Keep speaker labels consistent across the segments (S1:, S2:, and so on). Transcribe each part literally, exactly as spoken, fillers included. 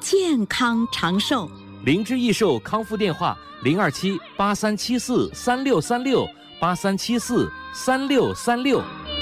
S1: 健康长寿。
S2: 灵芝益寿康复电话零二七八三七四三六三六八三七四三六三六。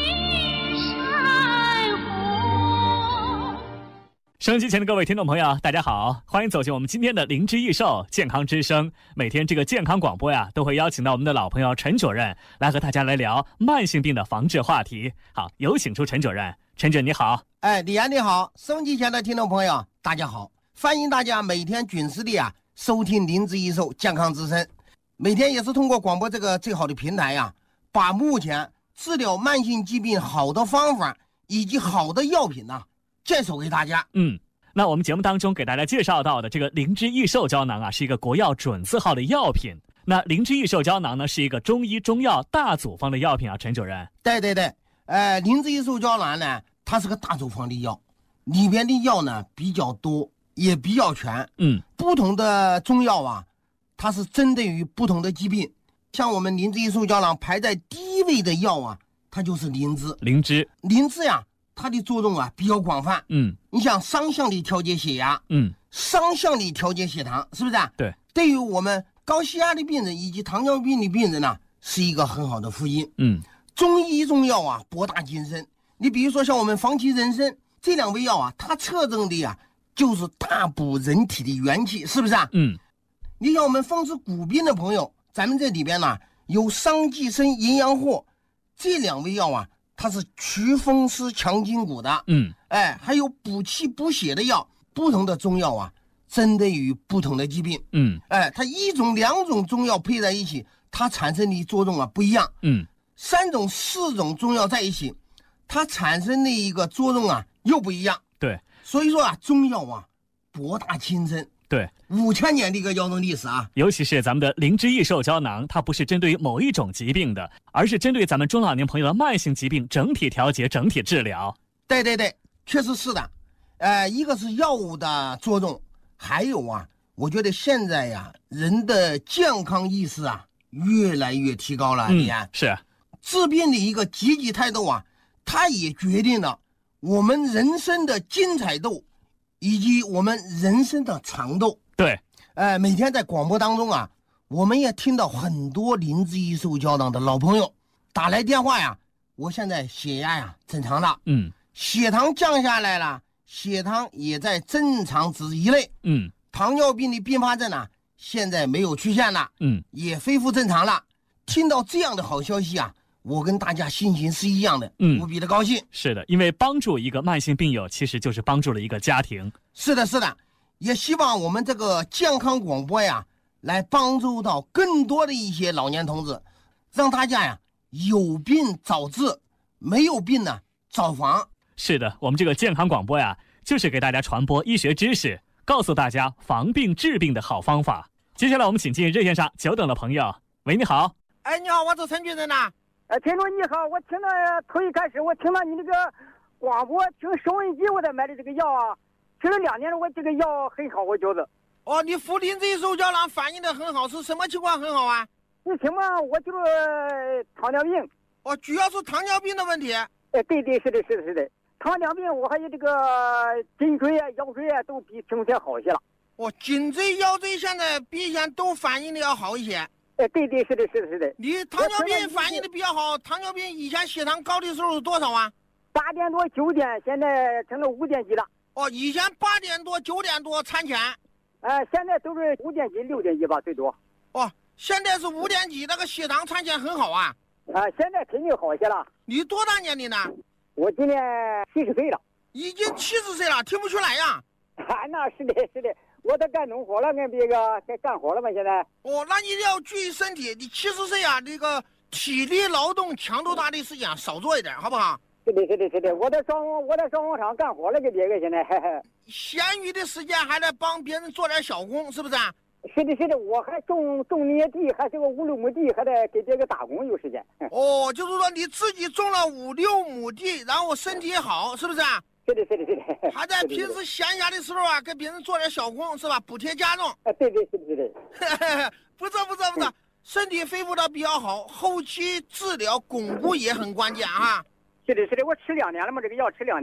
S3: 收音机前的各位听众朋友，大家好，欢迎走进我们今天的灵芝益寿健康之声。每天这个健康广播呀，都会邀请到我们的老朋友陈主任来和大家来聊慢性病的防治话题。好，有请出陈主任。陈主任你好。
S4: 哎，李安你好，收音机前的听众朋友大家好，欢迎大家每天准时的啊收听灵芝益寿健康之声。每天也是通过广播这个最好的平台呀，把目前治疗慢性疾病好的方法以及好的药品呢、啊介绍给大家。
S3: 嗯，那我们节目当中给大家介绍到的这个灵芝益寿胶囊啊，是一个国药准字号的药品。那灵芝益寿胶囊呢，是一个中医中药大组方的药品啊，陈主任。
S4: 对对对，呃，灵芝益寿胶囊呢，它是个大组方的药，里边的药呢比较多，也比较全。
S3: 嗯，
S4: 不同的中药啊，它是针对于不同的疾病。像我们灵芝益寿胶囊排在第一位的药啊，它就是灵芝。
S3: 灵芝，
S4: 灵芝呀。它的作用啊比较广泛，
S3: 嗯，
S4: 你像双向的调节血压，
S3: 嗯，
S4: 双向的调节血糖，是不是啊？
S3: 对，
S4: 对于我们高血压的病人以及糖尿病的病人呢，是一个很好的福音。
S3: 嗯，
S4: 中医中药啊博大精深，你比如说像我们防其人参这两味药啊，它侧重的呀就是大补人体的元气，是不是啊？
S3: 嗯，
S4: 你像我们风湿骨病的朋友，咱们这里边呢有桑寄生营养货这两味药啊。它是祛风湿强筋骨的，
S3: 嗯，
S4: 哎，还有补气补血的药，不同的中药啊，针对于不同的疾病，
S3: 嗯，
S4: 哎，它一种两种中药配在一起，它产生的作用啊不一样，
S3: 嗯，
S4: 三种四种中药在一起，它产生的一个作用啊又不一样，
S3: 对，
S4: 所以说啊，中药啊博大精深。
S3: 对，
S4: 五千年的一个药用历史啊，
S3: 尤其是咱们的灵芝益寿胶囊，它不是针对于某一种疾病的，而是针对咱们中老年朋友的慢性疾病整体调节、整体治疗。
S4: 对对对，确实是的。呃，一个是药物的作用，还有啊，我觉得现在呀，人的健康意识啊越来越提高了。李安、
S3: 嗯、是
S4: 治病的一个积极态度啊，它也决定了我们人生的精彩度。以及我们人生的长度。
S3: 对，
S4: 呃，每天在广播当中啊，我们也听到很多灵芝益寿胶囊的老朋友打来电话呀，我现在血压呀正常了，
S3: 嗯，
S4: 血糖降下来了，血糖也在正常值以内，
S3: 嗯，
S4: 糖尿病的并发症啊，现在没有出现了，
S3: 嗯，
S4: 也恢复正常了。听到这样的好消息啊，我跟大家心情是一样的，
S3: 嗯，
S4: 无比的高兴。
S3: 是的，因为帮助一个慢性病友，其实就是帮助了一个家庭。
S4: 是的，是的，也希望我们这个健康广播呀，来帮助到更多的一些老年同志，让大家呀有病早治，没有病呢早防。
S3: 是的，我们这个健康广播呀，就是给大家传播医学知识，告诉大家防病治病的好方法。接下来我们请进热线上久等的朋友。喂，你好。
S4: 哎，你好，我是陈主任呐。
S5: 呃，听众你好，我听到头一开始我听到你那个广播，听收音机我才买的这个药啊，听了两年了，我这个药很好，我觉得。
S4: 哦，你服灵芝益寿胶囊反应的很好，是什么情况很好啊？
S5: 你听嘛，我就是糖尿病。
S4: 哦，主要是糖尿病的问题。
S5: 哎，对对，是的，是的，是的，糖尿病我还有这个颈椎啊、腰椎啊，都比从前好些了。
S4: 哦，颈椎、腰椎现在比以前都反应的要好一些。
S5: 哎，对对，是的，是的，是的。
S4: 你糖尿病反应的比较好，糖尿病以前血糖高的时候是多少啊？
S5: 八点多九点，现在成了五点几了。
S4: 哦，以前八点多九点多产前，
S5: 呃，现在都是五点几六点几吧，最多。
S4: 哦，现在是五点几，那个血糖产前很好啊。
S5: 啊、呃，现在肯定好些了。
S4: 你多大年龄呢？
S5: 我今年七十岁了。
S4: 已经七十岁了，听不出来呀。
S5: 啊，那是的，是的。我在干农活了，跟别个在干活了嘛，现在。
S4: 哦，那你要注意身体。你七十岁啊，那个体力劳动强度大的事情啊，少做一点，好不好？
S5: 是的，是的，是的。我在上我在上工厂干活了，跟别个现在。嘿嘿
S4: 闲余的时间还得帮别人做点小工，是不是啊？
S5: 是的，是的。我还种种那些地，还是个五六亩地，还得给别个打工，有时间。
S4: 哦，就是说你自己种了五六亩地，然后身体好，是不是啊？
S5: 是的，是的，是的。
S4: 还在平时闲暇的时候啊，给别人做点小工，是吧？补贴家用。
S5: 啊，对对，是的，是的。
S4: 不错，不错，不错，身体恢复的比较好，后期治疗巩固也很关键啊。
S5: 是的，是的，我吃两年了嘛，这个药吃两年了，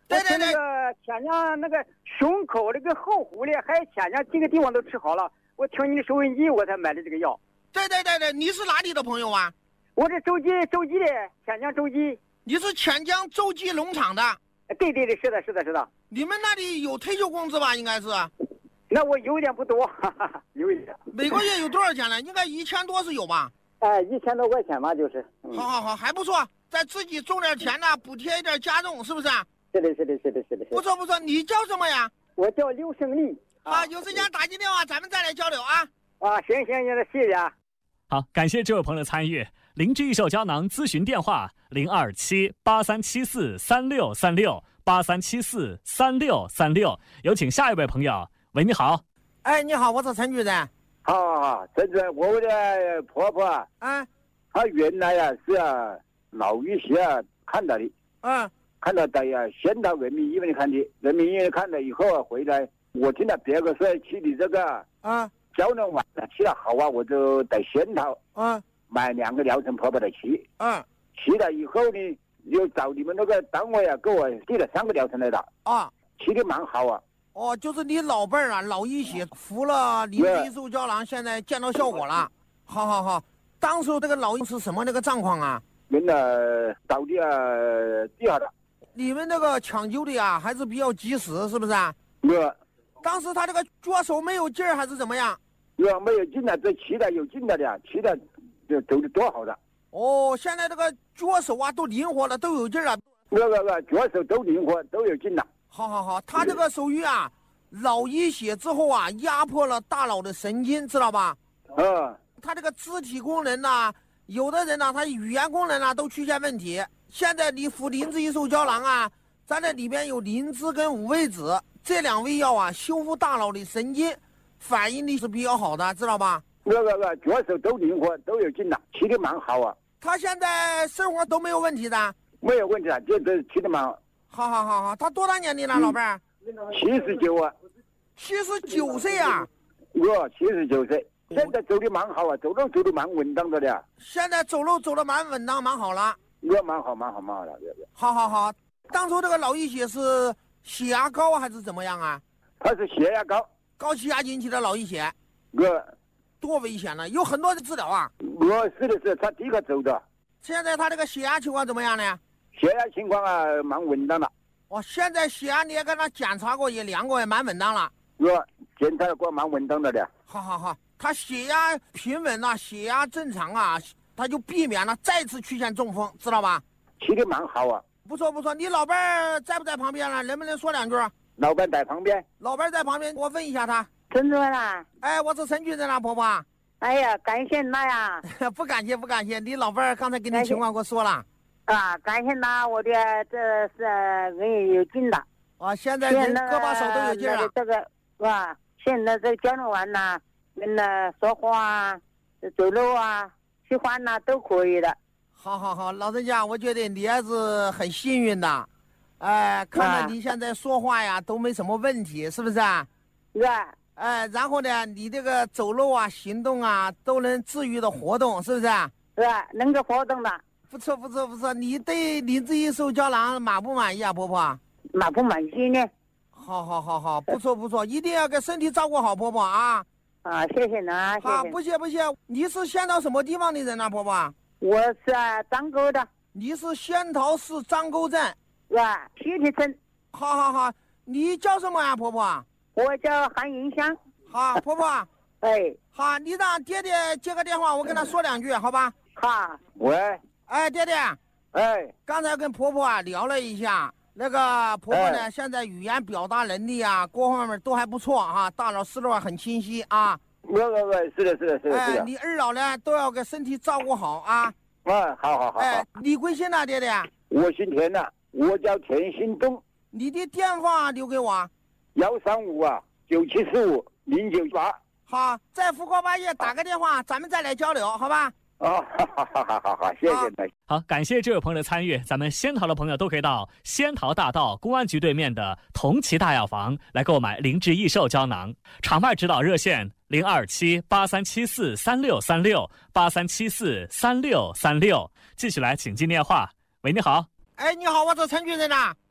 S4: 对对对，
S5: 那个前江那个胸口那个后湖的，还有前江几个地方都吃好了。我听你的收音机，我才买的这个药。
S4: 对对对对，你是哪里的朋友啊？
S5: 我是周记周记的，前江周记。
S4: 你是钱江洲际农场的？
S5: 对对对，是的，是的，是的。
S4: 你们那里有退休工资吧？应该是。
S5: 那我有点不多，哈哈，有一点。
S4: 每个月有多少钱呢？应该一千多是有吧？
S5: 哎，一千多块钱吧，就是。
S4: 嗯、好好好，还不错。再自己种点田呢，补贴一点家用，是不是？
S5: 是的，是的，是的，是的。
S4: 不错不错，你叫什么呀？
S5: 我叫刘胜利。
S4: 啊，有时间打进电话，咱们再来交流啊。
S5: 啊，行行行，谢谢啊。
S3: 好，感谢这位朋友的参与。灵芝益寿胶囊咨询电话零二七八三七四三六三六八三七四三六三六，有请下一位朋友。喂，你好。
S4: 哎，你好，我是陈主任。
S6: 好好好，陈主任，我的婆婆啊，
S4: 啊，
S6: 她原来啊是啊脑淤血啊看到的，
S4: 嗯，
S6: 看到在呀先到人民医院看的，人民医院看了以后啊回来，我听到别个说吃的这个
S4: 啊
S6: 胶囊丸吃了好啊，我就在仙桃
S4: 啊
S6: 买两个疗程婆婆的吃，
S4: 嗯，
S6: 吃了以后呢，又找你们那个单位啊给我递了三个疗程来的，
S4: 啊，
S6: 吃的蛮好啊。
S4: 哦，就是你老伴儿啊，脑溢血服了灵芝益寿胶囊，现在见到效果了。好好好，当时这个脑溢是什么那个状况啊？
S6: 人呢倒地啊地下了。
S4: 你们那个抢救的呀，还是比较及时，是不是啊？
S6: 我
S4: 当时他这个脚手没有劲儿，还是怎么样？
S6: 我没有劲了，这吃的有劲了的，吃的就走的多好的。
S4: 哦，现在这个脚手啊都灵活了，都有劲儿了。
S6: 我我我脚手都灵活，都有劲了。
S4: 好好好，他这个属于啊，脑溢血之后啊，压迫了大脑的神经，知道吧？
S6: 嗯。
S4: 他这个肢体功能呐、啊，有的人呢、啊，他语言功能啊都出现问题。现在你服灵芝益寿胶囊啊，咱这里边有灵芝跟五味子这两味药啊，修复大脑的神经，反应力是比较好的，知道吧？
S6: 我我我脚手都灵活，都有劲了，吃的蛮好啊。
S4: 他现在生活都没有问题的？
S6: 没有问题啊，就是吃的蛮好。
S4: 好好好好，他多大年龄了，嗯、老伴儿？
S6: 七十九啊。
S4: 七十九岁啊？
S6: 我七十九岁，现在走的蛮好啊，走路走的蛮稳当的了。
S4: 现在走路走的蛮稳当，蛮好了。
S6: 我蛮好，蛮好，蛮好了。
S4: 好好好，当初这个脑溢血是血压高还是怎么样啊？
S6: 他是血压高，
S4: 高血压引起的脑溢血。
S6: 我
S4: 多危险呢，有很多的治疗啊。
S6: 我是的是，他第一个走的。
S4: 现在他这个血压情况怎么样呢？
S6: 血压情况啊，蛮稳当的。
S4: 哦，现在血压你也跟他检查过，也量过，也蛮稳当了。
S6: 我检查过，蛮稳当的了。
S4: 好好好，他血压平稳啊，血压正常啊，他就避免了再次出现中风，知道吧？
S6: 吃的蛮好啊。
S4: 不错不错，你老伴儿在不在旁边呢？能不能说两句？
S6: 老伴在旁边。
S4: 老伴在旁边，我问一下他。
S7: 陈主任啊。
S4: 哎，我是陈主任啊，婆婆。
S7: 哎呀，感谢他呀！
S4: 不感谢不感谢，你老伴儿刚才给你情况给我说了。
S7: 啊，感谢他，我的这是人有劲的。
S4: 啊，现在人胳膊手都有劲了。
S7: 这个是吧？现在这个胶囊丸呐，跟那说话啊、走路啊、吃饭呐都可以的。
S4: 好好好，老人家，我觉得你也是很幸运的，哎、呃，看到你现在说话呀都没什么问题，是不是啊？
S7: 是啊。
S4: 哎，然后呢，你这个走路啊、行动啊，都能自愈的活动，是不是啊？
S7: 是啊，能够活动的。
S4: 不错，不错，不错。你对灵芝益寿胶囊满不满意啊，婆婆？
S7: 满不满意呢？
S4: 好好好好，不错不错，一定要给身体照顾好，婆婆啊。
S7: 啊，谢谢你啊，谢谢。
S4: 好，不谢不谢。你是仙桃什么地方的人啊，婆婆？
S7: 我是啊，张沟的。
S4: 你是仙桃市张沟镇，
S7: 是吧？西堤村。
S4: 好好好，你叫什么呀，婆婆？
S7: 我叫韩云香。
S4: 好，婆婆。
S7: 哎。
S4: 好，你让爹爹接个电话，我跟他说两句，好吧？
S7: 好。
S6: 喂。
S4: 哎，爹爹。
S6: 哎。
S4: 刚才跟婆婆啊聊了一下，那个婆婆呢，
S6: 哎、
S4: 现在语言表达能力啊，各方面都还不错啊，大脑思路啊很清晰啊。
S6: 我我我，是的，是的，是的，
S4: 哎、
S6: 是的。
S4: 你二老呢都要给身体照顾好啊。
S6: 啊，好好好。
S4: 哎，你贵姓呢，爹爹？
S6: 我姓田呐、啊，我叫田新东。
S4: 你的电话留给我。
S6: 幺三五啊，九七四五零九八。
S4: 好，在复活半夜打个电话，咱们再来交流，好吧？
S6: 哦，好好好好好，谢谢你。
S3: 好，感谢这位朋友的参与。咱们仙桃的朋友都可以到仙桃大道公安局对面的同齐大药房来购买灵芝益寿胶囊。场外指导热线零二七八三七四三六三六八三七四三六三六。继续来请进电话。喂，你好。
S4: 哎，你好，我是陈主任呐。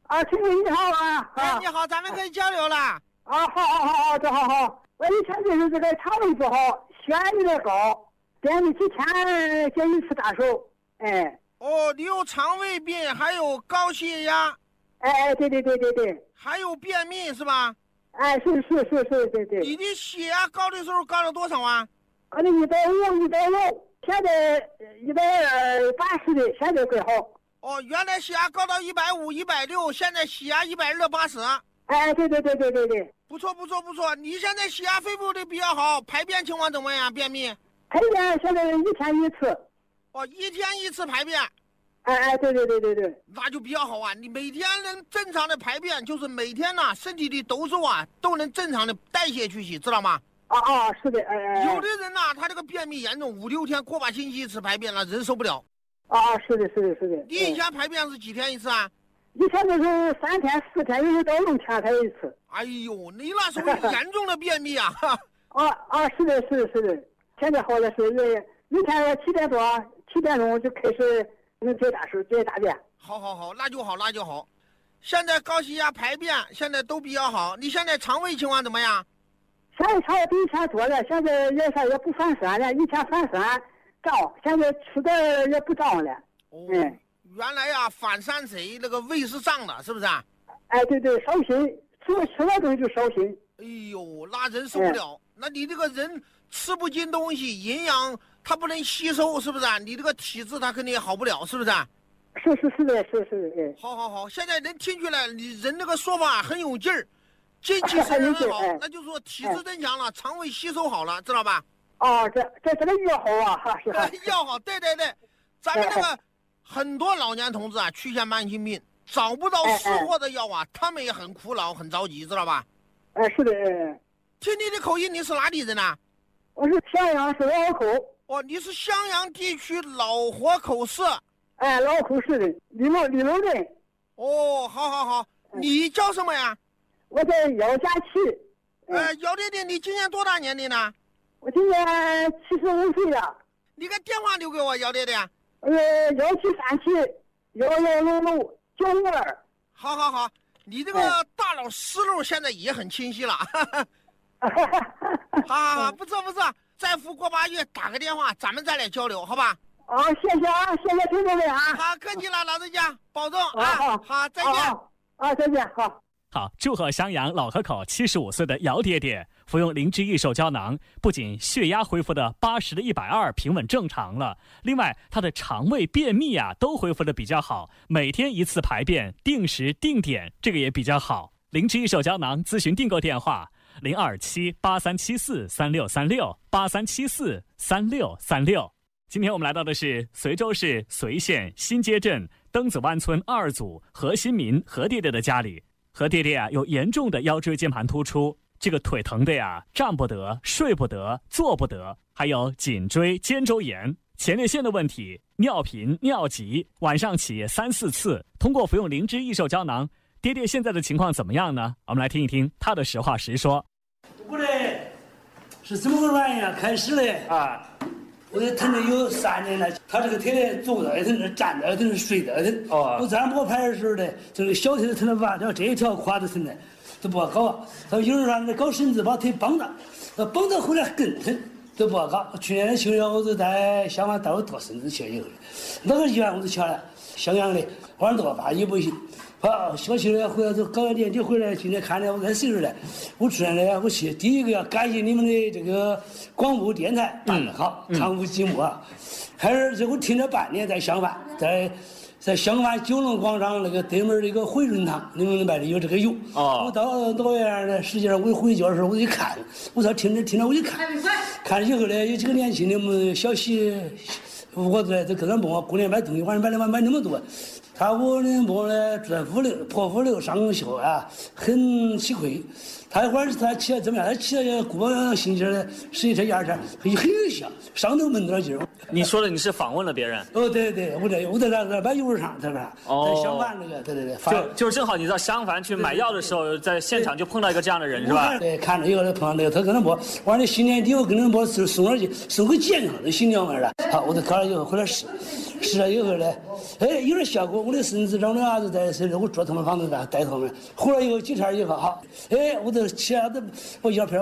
S5: 啊，陈伟你好啊！
S4: 哎，你好，咱们可以交流了。
S5: 啊，好好好好，这好好。我以前就是这个肠胃不好，血压有点高，便秘几天就一次大手。哎。
S4: 哦，你有肠胃病，还有高血压。
S5: 哎哎，对对对对对。
S4: 还有便秘是吧？
S5: 哎，是是是是，对对。
S4: 你的血压高的时候高了多少啊？
S5: 高的一百五，一百六，现在一百八十的，现在更好。
S4: 哦，原来血压高到一百五、一百六，现在血压一百二、八十。
S5: 哎，对对对对对对。
S4: 不错不错不错，你现在血压恢复的比较好，排便情况怎么样？便秘？
S5: 排便现在一天一次。
S4: 哦，一天一次排便。
S5: 哎哎，对对对对对，
S4: 那就比较好啊！你每天能正常的排便，就是每天呐、啊，身体的毒素啊都能正常的代谢去洗，知道吗？
S5: 啊啊，是的，哎哎。
S4: 有的人呐、啊，他这个便秘严重，五六天过把星期一次排便了，人受不了。
S5: 啊，是的，是的，是的。
S4: 你以前排便是几天一次啊？
S5: 以前都是三天、四天，有时到六天才一次。
S4: 哎呦，你那属于严重的便秘啊！
S5: 啊啊，是的，是的，是的。现在好了，是一天七点多、七点钟就开始。能解大手，解大便。
S4: 好好好，那就好，那就好。现在高血压、排便现在都比较好。你现在肠胃情况怎么样？
S5: 现在肠胃比以前多了，现在也算也不反酸了。以前反酸胀，现在吃的也不胀了。
S4: 哦，嗯、原来呀、啊，反酸水那个胃是胀的，是不是啊？
S5: 哎，对对，烧心，吃吃了东西就烧心。
S4: 哎呦，那人受不了。嗯、那你这个人吃不进东西，营养。它不能吸收，是不是啊？你这个体质它肯定也好不了，是不是啊？
S5: 是是是的，是是的。
S4: 好好好，现在能听出来，你人这个说法很有劲儿，精气神很好，那就是说体质增强了，肠胃吸收好了，知道吧？
S5: 哦，这这这个药好啊，哈是哈。
S4: 药好，对对对，咱们那个很多老年同志啊，出现慢性病找不到适合的药啊，他们也很苦恼，很着急，知道吧？
S5: 哎，是的。
S4: 听你的口音，你是哪里人呢？
S5: 我是襄阳市老口。
S4: 哦，你是襄阳地区老活口市。
S5: 哎，老口市的李楼李楼镇。
S4: 哦，好好好，你叫什么呀？
S5: 我叫姚佳琪。
S4: 呃，姚爹爹，你今年多大年龄呢？
S5: 我今年七十五岁了。
S4: 你个电话留给我，姚爹爹。
S5: 呃，幺七三七幺幺六六九五二。
S4: 好好好，你这个大脑思路现在也很清晰了。好好好，不错不错。再付过八月打个电话，咱们再来交流，好吧？
S5: 好，谢谢啊，谢谢听众们啊。
S4: 好，客气了，老人家，保重啊。好，好，再见。
S5: 啊，再见，好。
S3: 好，祝贺襄阳老河口七十五岁的姚爹爹服用灵芝益寿胶囊，不仅血压恢复的八十的一百二平稳正常了，另外他的肠胃便秘啊都恢复的比较好，每天一次排便，定时定点，这个也比较好。灵芝益寿胶囊咨询订购电话。零二七八三七四三六三六八三七四三六三六。今天我们来到的是随州市随县新街镇灯子湾村二组何新民何爹爹的家里。何爹爹啊有严重的腰椎间盘突出，这个腿疼的呀，站不得，睡不得，坐不得，还有颈椎肩周炎、前列腺的问题，尿频尿急，晚上起三四次。通过服用灵芝益寿胶囊，爹爹现在的情况怎么样呢？我们来听一听他的实话实说。
S8: 我嘞是怎么个玩意儿？开始嘞啊，我这疼了有三年了。他这个腿嘞坐着也疼，站着也疼，睡着也疼。哦，我咱摸牌的时候嘞，这个小腿疼了吧，这一条胯都疼的，都不好搞。他有人让那搞绳子把腿绑着，那绑到后来更疼，都不好搞。去年的秋天我就在襄阳到做绳子去以后，那个医院我就去了，襄阳的晚上多发也不行。啊，小区来回来就搞完年底回来，今天看着我才岁数了。我出来了，我去第一个要感谢你们的这个广播电台办得好，长无寂寞。开始这我听了半年，在襄樊，在在襄樊九龙广场那个对门的一个回润堂，你们那里有这个有。哦。我到到院呢，实际上我回家的时候我一看，我操，听着听着我一看，看了以后呢，有几个年轻的们小媳，我在这跟他问我姑娘买东西，晚上买了买买那么多。他我的梦呢，住在五楼破五楼上学啊，很吃亏。他一会儿他骑怎么样？他骑了过星期的十一车、二车，很很有效，上头闷点劲儿。
S3: 你说的你是访问了别人？
S8: 哦，对对，我这我在那那买油厂，在那，在襄樊那个，对对对，
S3: 就就是正好你到襄樊去买药的时候，在现场就碰到一个这样的人，是吧？
S8: 对，看着一个人碰到那个，他跟他说，完了新年底我跟他说送送点去，送个健康的新娘儿了。好，我就看了以后回来试，试了以后呢，哎，有点效果。我的孙子长的儿子在身上，我做他们房子干带他们，回来以后几天以后好，哎，我都起来都我药片。